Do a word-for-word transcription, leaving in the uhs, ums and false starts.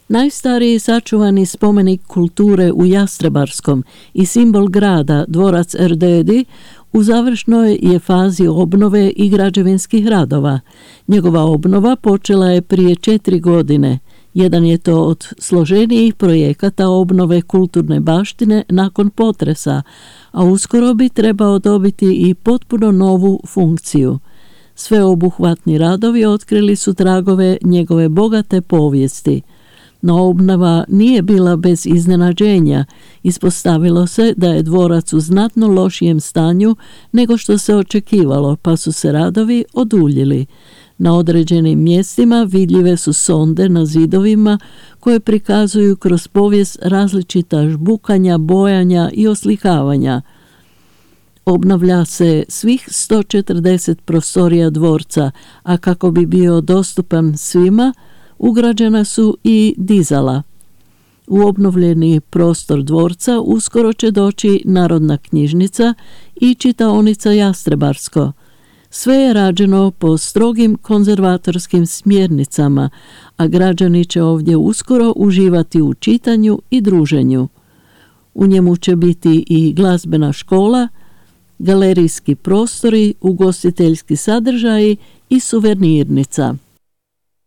Najstariji sačuvani spomenik kulture u Jastrebarskom i simbol grada, dvorac Erdödy, u završnoj je fazi obnove i građevinskih radova. Njegova obnova počela je prije četiri godine. Jedan je to od složenijih projekata obnove kulturne baštine nakon potresa, a uskoro bi trebao dobiti i potpuno novu funkciju. Sveobuhvatni radovi otkrili su tragove njegove bogate povijesti. No obnova nije bila bez iznenađenja. Ispostavilo se da je dvorac u znatno lošijem stanju nego što se očekivalo, pa su se radovi oduljili. Na određenim mjestima vidljive su sonde na zidovima koje prikazuju kroz povijest različita žbukanja, bojanja i oslikavanja. Obnavlja se svih sto četrdeset prostorija dvorca, a kako bi bio dostupan svima, ugrađena su i dizala. U obnovljeni prostor dvorca uskoro će doći Narodna knjižnica i čitaonica Jastrebarsko. Sve je rađeno po strogim konzervatorskim smjernicama, a građani će ovdje uskoro uživati u čitanju i druženju. U njemu će biti i glazbena škola, galerijski prostori, ugostiteljski sadržaji i suvenirnica.